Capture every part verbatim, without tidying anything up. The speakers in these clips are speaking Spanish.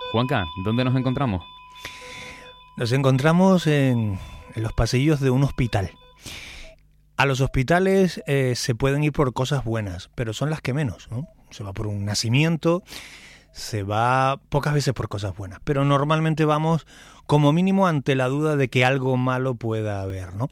Juanca, ¿dónde nos encontramos? Nos encontramos en, en los pasillos de un hospital. A los hospitales eh, se pueden ir por cosas buenas, pero son las que menos, ¿no? Se va por un nacimiento, se va pocas veces por cosas buenas, pero normalmente vamos como mínimo ante la duda de que algo malo pueda haber, ¿no?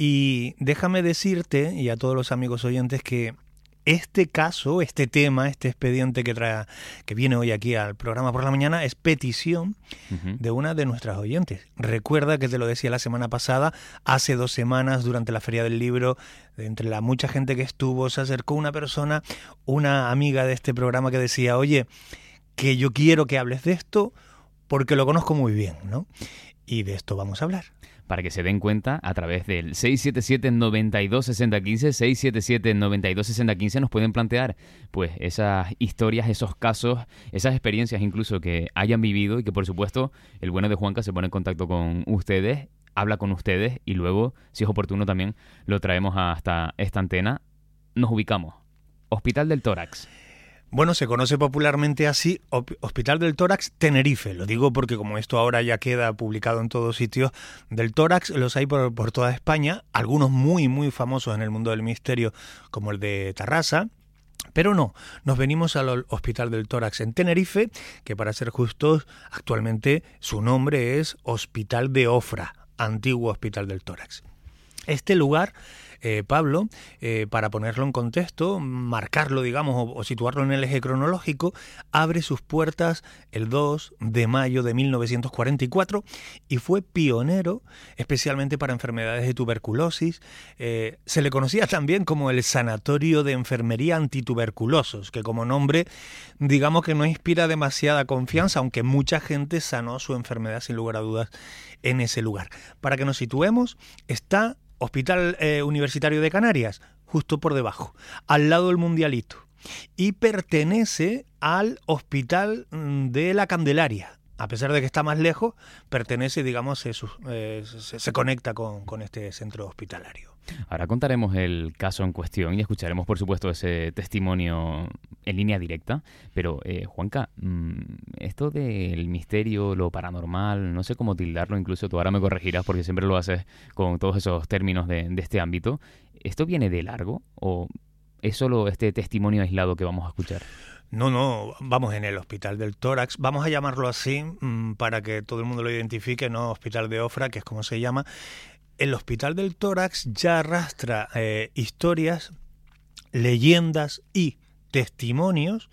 Y déjame decirte, y a todos los amigos oyentes, que este caso, este tema, este expediente que trae, que viene hoy aquí al programa por la mañana, es petición uh-huh. de una de nuestras oyentes. Recuerda que te lo decía la semana pasada, hace dos semanas, durante la Feria del Libro, entre la mucha gente que estuvo, se acercó una persona, una amiga de este programa que decía, oye, que yo quiero que hables de esto porque lo conozco muy bien, ¿no? Y de esto vamos a hablar. Para que se den cuenta, a través del seis siete siete, noventa y dos, sesenta, quince, seis siete siete, noventa y dos, sesenta, quince, nos pueden plantear pues esas historias, esos casos, esas experiencias incluso que hayan vivido y que por supuesto el bueno de Juanca se pone en contacto con ustedes, habla con ustedes y luego, si es oportuno también, lo traemos hasta esta antena. Nos ubicamos. Hospital del Tórax. Bueno, se conoce popularmente así, Hospital del Tórax Tenerife. Lo digo porque como esto ahora ya queda publicado en todos sitios, del tórax los hay por, por toda España, algunos muy, muy famosos en el mundo del misterio, como el de Tarrasa. Pero no, nos venimos al Hospital del Tórax en Tenerife, que para ser justos, actualmente su nombre es Hospital de Ofra, antiguo Hospital del Tórax. Este lugar, eh, Pablo, eh, para ponerlo en contexto, marcarlo, digamos, o, o situarlo en el eje cronológico, abre sus puertas el dos de mayo de mil novecientos cuarenta y cuatro y fue pionero, especialmente para enfermedades de tuberculosis. Eh, se le conocía también como el Sanatorio de Enfermería Antituberculosos, que como nombre, digamos que no inspira demasiada confianza, aunque mucha gente sanó su enfermedad sin lugar a dudas en ese lugar. Para que nos situemos, está Hospital eh, Universitario de Canarias, justo por debajo, al lado del Mundialito, y pertenece al Hospital de la Candelaria. A pesar de que está más lejos, pertenece, digamos, se, eh, se, se conecta con, con este centro hospitalario. Ahora contaremos el caso en cuestión y escucharemos, por supuesto, ese testimonio en línea directa. Pero, eh, Juanca, esto del misterio, lo paranormal, no sé cómo tildarlo, incluso tú ahora me corregirás porque siempre lo haces con todos esos términos de, de este ámbito. ¿Esto viene de largo o es solo este testimonio aislado que vamos a escuchar? No, no, vamos, en el Hospital del Tórax, vamos a llamarlo así mmm, para que todo el mundo lo identifique, no Hospital de Ofra, que es como se llama. El Hospital del Tórax ya arrastra eh, historias, leyendas y testimonios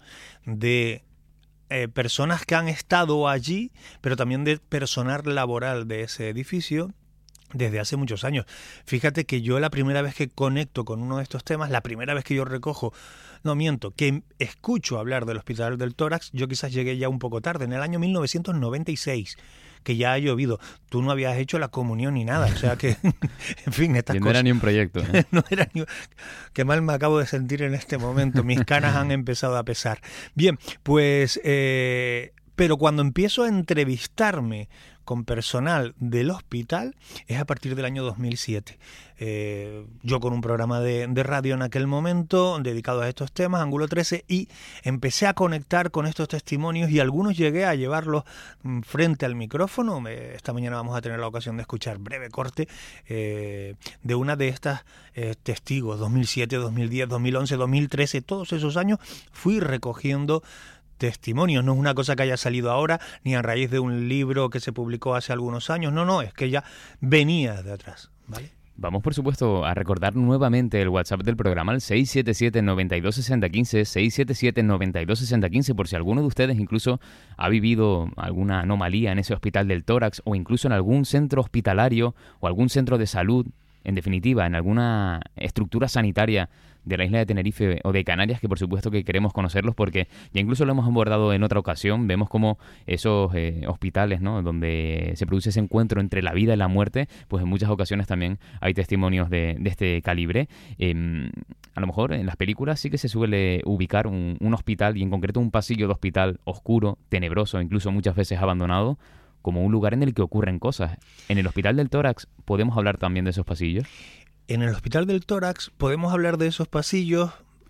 de eh, personas que han estado allí, pero también de personal laboral de ese edificio desde hace muchos años. Fíjate que yo la primera vez que conecto con uno de estos temas, la primera vez que yo recojo, no miento, que escucho hablar del Hospital del Tórax, yo quizás llegué ya un poco tarde, en el año mil novecientos noventa y seis, que ya ha llovido. Tú no habías hecho la comunión ni nada, o sea que, en fin, estas y no cosas... era ni un proyecto, ¿no? no era ni... Qué mal me acabo de sentir en este momento, mis canas han empezado a pesar. Bien, pues... Eh... Pero cuando empiezo a entrevistarme con personal del hospital es a partir del año dos mil siete. Eh, yo con un programa de, de radio en aquel momento dedicado a estos temas, Ángulo trece, y empecé a conectar con estos testimonios y algunos llegué a llevarlos frente al micrófono. Esta mañana vamos a tener la ocasión de escuchar breve corte eh, de una de estas eh, testigos, dos mil siete, dos mil diez, dos mil once, dos mil trece, todos esos años fui recogiendo testimonios. No es una cosa que haya salido ahora ni a raíz de un libro que se publicó hace algunos años, no, no, es que ya venía de atrás, ¿vale? Vamos, por supuesto, a recordar nuevamente el WhatsApp del programa, el seis siete siete, noventa y dos, sesenta, quince, seis siete siete, noventa y dos, sesenta, quince, por si alguno de ustedes incluso ha vivido alguna anomalía en ese Hospital del Tórax o incluso en algún centro hospitalario o algún centro de salud, en definitiva, en alguna estructura sanitaria de la isla de Tenerife o de Canarias, que por supuesto que queremos conocerlos porque ya incluso lo hemos abordado en otra ocasión. Vemos como esos eh, hospitales, ¿no?, donde se produce ese encuentro entre la vida y la muerte, pues en muchas ocasiones también hay testimonios de, de este calibre. Eh, a lo mejor en las películas sí que se suele ubicar un, un hospital y en concreto un pasillo de hospital oscuro, tenebroso, incluso muchas veces abandonado, como un lugar en el que ocurren cosas. En el Hospital del Tórax, ¿podemos hablar también de esos pasillos? En el Hospital del Tórax podemos hablar de esos pasillos,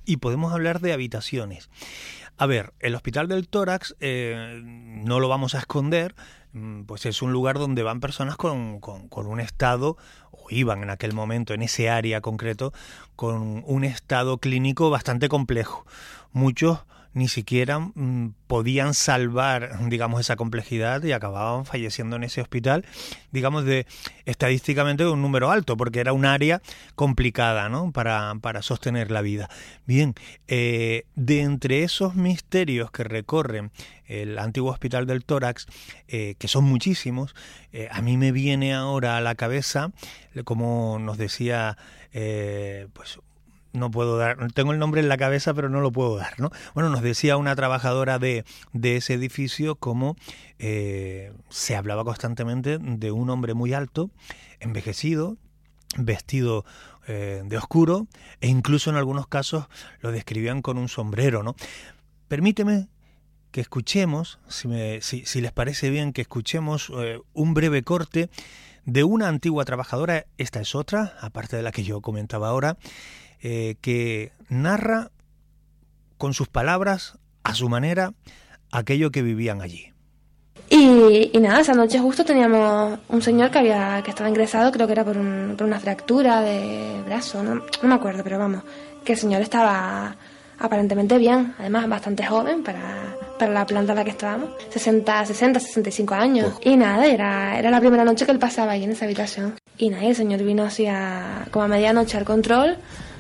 y podemos hablar de habitaciones. A ver, el Hospital del Tórax, eh, no lo vamos a esconder, pues es un lugar donde van personas con, con, con un estado, o iban en aquel momento, en ese área concreto, con un estado clínico bastante complejo. Muchos ni siquiera mmm, podían salvar, digamos, esa complejidad y acababan falleciendo en ese hospital, digamos, de estadísticamente un número alto, porque era un área complicada, ¿no?, para, para sostener la vida. Bien, eh, de entre esos misterios que recorren el antiguo Hospital del Tórax, eh, que son muchísimos, eh, a mí me viene ahora a la cabeza, como nos decía, eh, pues, no puedo dar, tengo el nombre en la cabeza pero no lo puedo dar, ¿no? Bueno, nos decía una trabajadora de, de ese edificio cómo eh, se hablaba constantemente de un hombre muy alto, envejecido, vestido eh, de oscuro, e incluso en algunos casos lo describían con un sombrero, ¿no? Permíteme que escuchemos, si, me, si, si les parece bien, que escuchemos eh, un breve corte de una antigua trabajadora, esta es otra, aparte de la que yo comentaba ahora, Eh, que narra con sus palabras, a su manera, aquello que vivían allí. Y, y nada, esa noche justo teníamos un señor que había que estaba ingresado, creo que era por, un, por una fractura de brazo, no, no me acuerdo, pero vamos, que el señor estaba aparentemente bien, además bastante joven para, para la planta en la que estábamos, sesenta, sesenta, sesenta y cinco años. Oh. Y nada, era, era la primera noche que él pasaba ahí en esa habitación. Y nada, el señor vino así a, como a medianoche al control.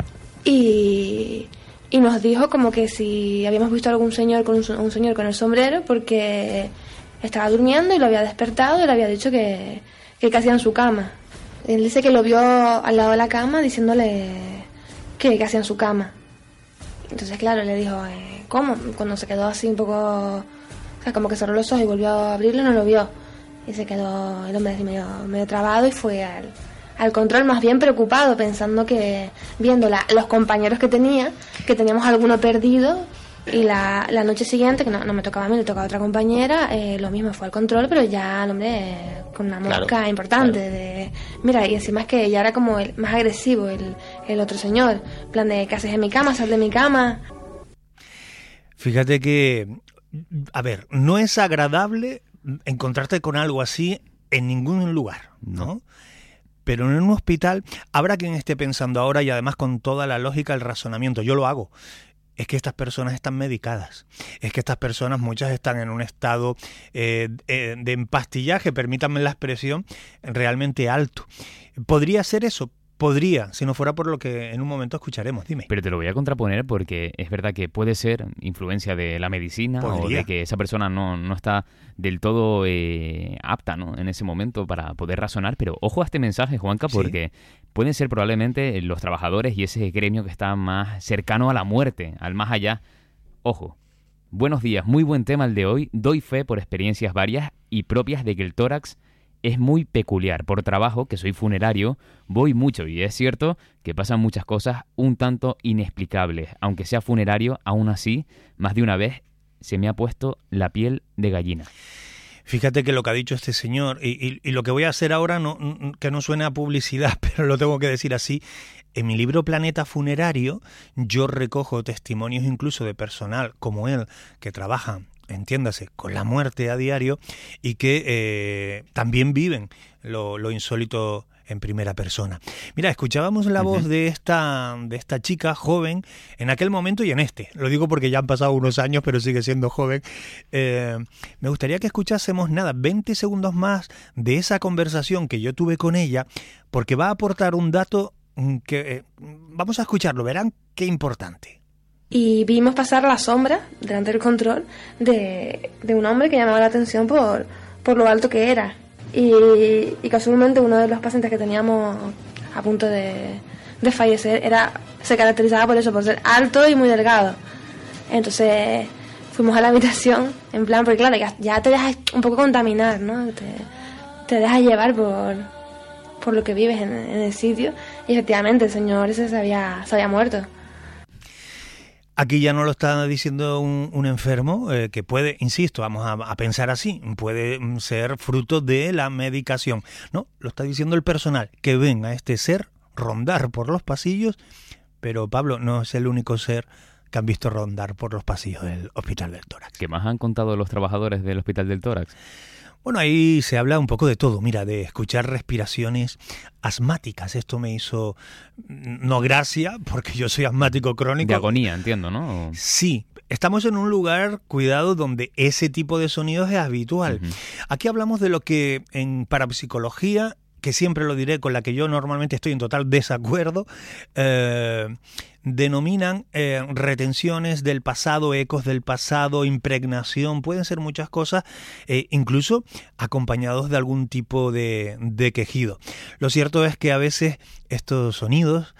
Y, y nos dijo como que si habíamos visto algún señor con un, un señor con el sombrero, porque estaba durmiendo y lo había despertado y le había dicho que, que casi en su cama. Él dice que lo vio al lado de la cama diciéndole que casi en su cama. Entonces claro, le dijo, eh, ¿cómo? Cuando se quedó así un poco, o sea, como que cerró los ojos y volvió a abrirlo, no lo vio. Y se quedó el hombre así medio, medio trabado y fue al... al control más bien preocupado, pensando que, viendo la, los compañeros que tenía, que teníamos alguno perdido, y la, la noche siguiente, que no, no me tocaba a mí, le tocaba a otra compañera, eh, lo mismo, fue al control, pero ya el hombre eh, con una mosca claro, importante, claro. de mira, y encima es que ya era como el más agresivo el, el otro señor, en plan de, ¿qué haces en mi cama? Sal de mi cama. Fíjate que, a ver, no es agradable encontrarte con algo así en ningún lugar, ¿no? Pero en un hospital habrá quien esté pensando ahora, y además con toda la lógica, el razonamiento, yo lo hago, es que estas personas están medicadas, es que estas personas, muchas están en un estado eh, eh, de empastillaje, permítanme la expresión, realmente alto. ¿Podría ser eso? Podría, si no fuera por lo que en un momento escucharemos, dime. Pero te lo voy a contraponer porque es verdad que puede ser influencia de la medicina. Podría. O de que esa persona no, no está del todo eh, apta, ¿no?, en ese momento para poder razonar, pero ojo a este mensaje, Juanca, porque ¿sí? Pueden ser probablemente los trabajadores y ese gremio que está más cercano a la muerte, al más allá. Ojo. Buenos días, muy buen tema el de hoy. Doy fe por experiencias varias y propias de que el tórax es muy peculiar. Por trabajo, que soy funerario, voy mucho y es cierto que pasan muchas cosas un tanto inexplicables. Aunque sea funerario, aún así, más de una vez se me ha puesto la piel de gallina. Fíjate que lo que ha dicho este señor, y, y, y lo que voy a hacer ahora, no, que no suene a publicidad, pero lo tengo que decir así, en mi libro Planeta Funerario yo recojo testimonios incluso de personal como él, que trabaja, entiéndase, con la muerte a diario y que eh, también viven lo, lo insólito en primera persona. Mira, escuchábamos la uh-huh. voz de esta, de esta chica joven en aquel momento y en este. Lo digo porque ya han pasado unos años, pero sigue siendo joven. Eh, me gustaría que escuchásemos, nada, veinte segundos más de esa conversación que yo tuve con ella, porque va a aportar un dato que... Eh, vamos a escucharlo, verán qué importante. Y vimos pasar la sombra delante del control de, de un hombre que llamaba la atención por, por lo alto que era. Y, y casualmente uno de los pacientes que teníamos a punto de, de fallecer era, se caracterizaba por eso, por ser alto y muy delgado. Entonces fuimos a la habitación, en plan, porque claro, ya, ya te dejas un poco contaminar, ¿no? Te, te dejas llevar por, por lo que vives en, en el sitio. Y efectivamente el señor ese se había, se había muerto. Aquí ya no lo está diciendo un, un enfermo, eh, que puede, insisto, vamos a, a pensar así, puede ser fruto de la medicación. No, lo está diciendo el personal, que ven a este ser rondar por los pasillos, pero Pablo no es el único ser que han visto rondar por los pasillos del Hospital del Tórax. ¿Qué más han contado los trabajadores del Hospital del Tórax? Bueno, ahí se habla un poco de todo, mira, de escuchar respiraciones asmáticas. Esto me hizo no gracia, porque yo soy asmático crónico. De agonía, entiendo, ¿no? Sí, estamos en un lugar, cuidado, donde ese tipo de sonidos es habitual. Uh-huh. Aquí hablamos de lo que en parapsicología, que siempre lo diré, con la que yo normalmente estoy en total desacuerdo, eh, denominan eh, retenciones del pasado, ecos del pasado, impregnación, pueden ser muchas cosas, eh, incluso acompañados de algún tipo de, de quejido. Lo cierto es que a veces estos sonidos